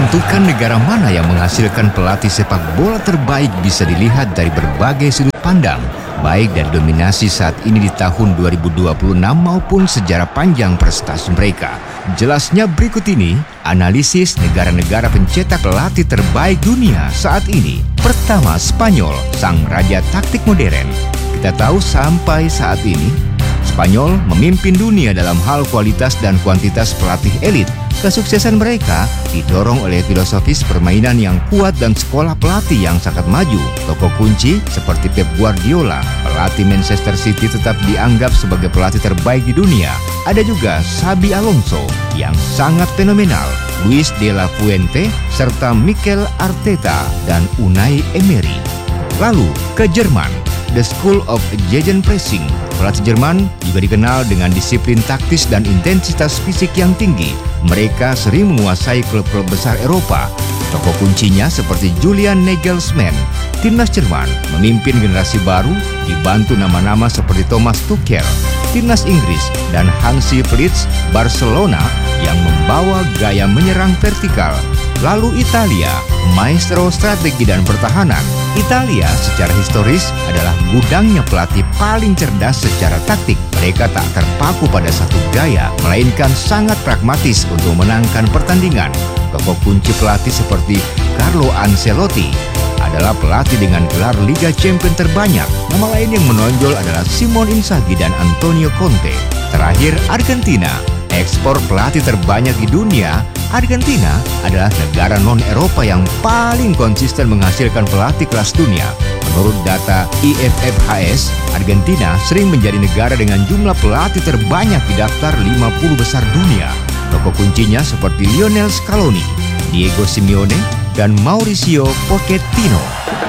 Menentukan negara mana yang menghasilkan pelatih sepak bola terbaik bisa dilihat dari berbagai sudut pandang, baik dari dominasi saat ini di tahun 2026 maupun sejarah panjang prestasi mereka. Jelasnya berikut ini, analisis negara-negara pencetak pelatih terbaik dunia saat ini. Pertama, Spanyol, sang raja taktik modern. Kita tahu sampai saat ini, Spanyol memimpin dunia dalam hal kualitas dan kuantitas pelatih elit. Kesuksesan mereka didorong oleh filosofis permainan yang kuat dan sekolah pelatih yang sangat maju. Tokoh kunci seperti Pep Guardiola, pelatih Manchester City, tetap dianggap sebagai pelatih terbaik di dunia. Ada juga Xabi Alonso yang sangat fenomenal, Luis de la Fuente, serta Mikel Arteta dan Unai Emery. Lalu ke Jerman, The School of Gegenpressing. Pelatih Jerman juga dikenal dengan disiplin taktis dan intensitas fisik yang tinggi. Mereka sering menguasai klub-klub besar Eropa. Tokoh kuncinya seperti Julian Nagelsmann. Timnas Jerman memimpin generasi baru dibantu nama-nama seperti Thomas Tuchel. Timnas Inggris dan Hansi Flick Barcelona yang membawa gaya menyerang vertikal. Lalu Italia, maestro strategi dan pertahanan. Italia secara historis adalah gudangnya pelatih paling cerdas secara taktik. Mereka tak terpaku pada satu gaya, melainkan sangat pragmatis untuk memenangkan pertandingan. Tokoh kunci pelatih seperti Carlo Ancelotti adalah pelatih dengan gelar Liga Champions terbanyak. Nama lain yang menonjol adalah Simone Inzaghi dan Antonio Conte. Terakhir, Argentina, ekspor pelatih terbanyak di dunia. Argentina adalah negara non-Eropa yang paling konsisten menghasilkan pelatih kelas dunia. Menurut data IFFHS, Argentina sering menjadi negara dengan jumlah pelatih terbanyak di daftar 50 besar dunia. Tokoh kuncinya seperti Lionel Scaloni, Diego Simeone, dan Mauricio Pochettino.